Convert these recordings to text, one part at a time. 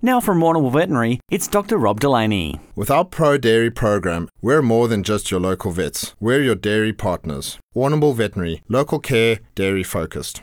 Now from Warrnambool Veterinary, it's Dr. Rob Delaney. With our Pro Dairy program, we're more than just your local vets. We're your dairy partners. Warrnambool Veterinary, local care, dairy focused.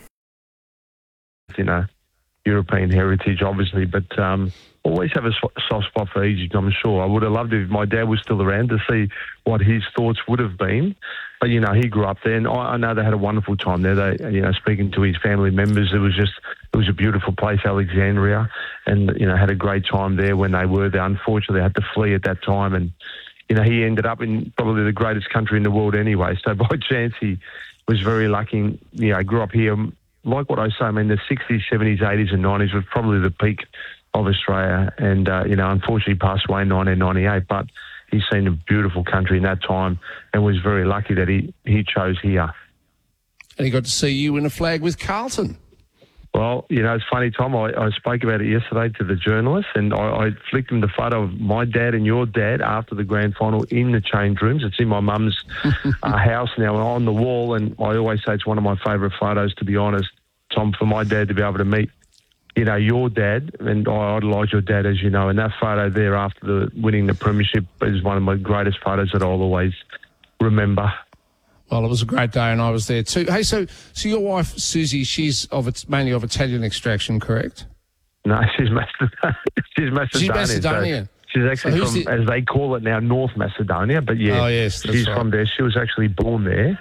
You know, European heritage, obviously, but always have a soft spot for Egypt, I'm sure. I would have loved it if my dad was still around to see what his thoughts would have been. But, you know, he grew up there, and I know they had a wonderful time there. They, you know, speaking to his family members, it was a beautiful place, Alexandria, and, you know, had a great time there when they were there. Unfortunately, they had to flee at that time, and, you know, he ended up in probably the greatest country in the world anyway. So by chance, he was very lucky. You know, grew up here. Like what I say, I mean, the 60s, 70s, 80s and 90s was probably the peak of Australia, and, you know, unfortunately passed away in 1998, but he's seen a beautiful country in that time and was very lucky that he chose here. And he got to see you in a flag with Carlton. Well, you know, it's funny, Tom, I spoke about it yesterday to the journalists, and I flicked him the photo of my dad and your dad after the grand final in the change rooms. It's in my mum's house now on the wall, and I always say it's one of my favourite photos, to be honest, Tom, for my dad to be able to meet, you know, your dad, and I idolise your dad, as you know, and that photo there after winning the premiership is one of my greatest photos that I'll always remember. Well, it was a great day, and I was there too. Hey, so your wife, Susie, she's mainly of Italian extraction, correct? No, she's Macedonian. She's Macedonian. So she's actually from, as they call it now, North Macedonia, but yeah, oh, yes, she's right. From there. She was actually born there.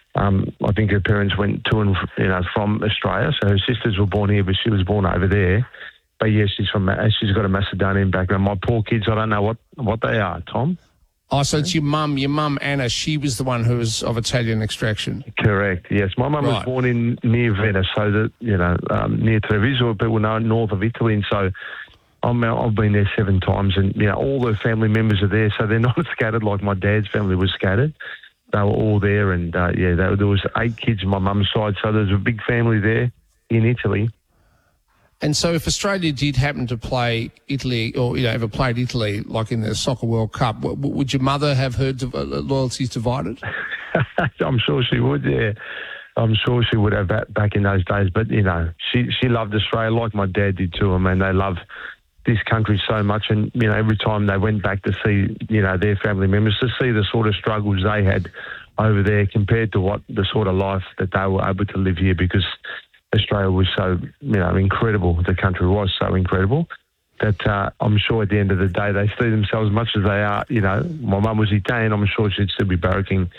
I think her parents went to and from Australia, so her sisters were born here, but she was born over there. But yeah, she's got a Macedonian background. My poor kids, I don't know what they are, Tom. Oh, so it's your mum Anna. She was the one who was of Italian extraction. Correct. Yes, my mum was born near Venice, so that near Treviso, people know north of Italy, and so I've been there 7 times, and all the family members are there, so they're not scattered like my dad's family was scattered. They were all there, and there was 8 kids on my mum's side, so there's a big family there in Italy. And so if Australia did happen to play Italy, or ever played Italy, like in the Soccer World Cup, would your mother have her loyalties divided? I'm sure she would, yeah. I'm sure she would have back in those days. But, she loved Australia like my dad did too. I mean, they love this country so much, and every time they went back to see their family members, to see the sort of struggles they had over there compared to what the sort of life that they were able to live here, because Australia was so incredible. The country was so incredible that I'm sure at the end of the day they see themselves, much as they are. My mum was Italian. I'm sure she'd still be barracking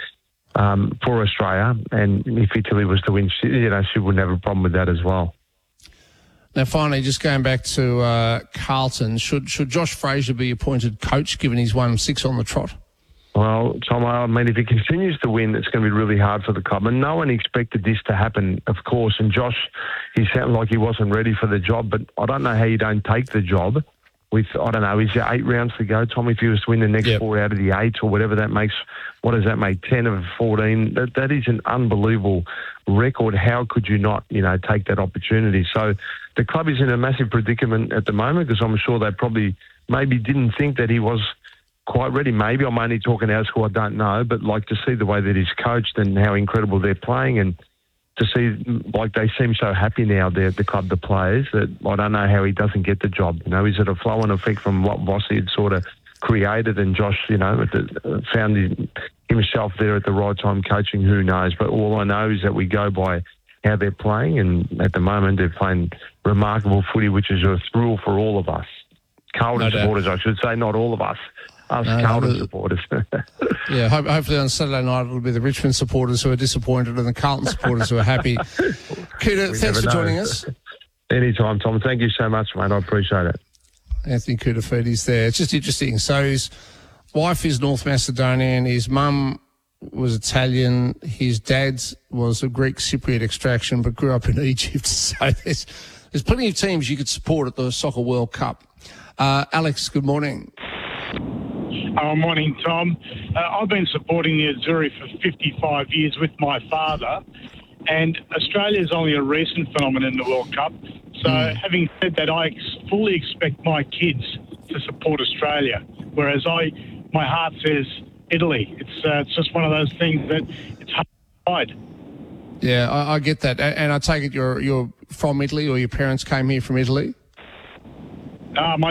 for Australia, and if Italy was to win, she wouldn't have a problem with that as well. Now, finally, just going back to Carlton, should Josh Fraser be appointed coach, given he's won 6 on the trot? Well, Tom, I mean, if he continues to win, it's going to be really hard for the club. And no one expected this to happen, of course. And Josh, he sounded like he wasn't ready for the job, but I don't know how you don't take the job with, I don't know, is there 8 rounds to go, Tom? If he was to win the next 4 out of the 8 or whatever that makes, what does that make, 10 of 14? That is an unbelievable record. How could you not, take that opportunity? So the club is in a massive predicament at the moment, because I'm sure they probably maybe didn't think that he was quite ready. Maybe I'm only talking out of school, I don't know, but like to see the way that he's coached and how incredible they're playing, and to see like they seem so happy now, the club, the players, that I don't know how he doesn't get the job. Is it a flow-on effect from what Vossi had sort of created, and Josh, found himself there at the right time coaching? Who knows? But all I know is that we go by how they're playing, and at the moment they're playing remarkable footy, which is a thrill for all of us. Carlton supporters, I should say, not all of us. Carlton supporters. Yeah, hopefully on Saturday night it'll be the Richmond supporters who are disappointed and the Carlton supporters who are happy. Kuta, thanks for joining us. Anytime, Tom. Thank you so much, mate. I appreciate it. Anthony Koutoufides there. It's just interesting. So his wife is North Macedonian. His mum was Italian. His dad was of Greek Cypriot extraction but grew up in Egypt. So there's plenty of teams you could support at the Soccer World Cup. Alex, good morning. Morning, Tom. I've been supporting the Azzurri for 55 years with my father, and Australia is only a recent phenomenon in the World Cup. So having said that, I fully expect my kids to support Australia, whereas my heart says Italy. It's just one of those things that it's hard to hide. Yeah, I get that. And I take it you're from Italy, or your parents came here from Italy? My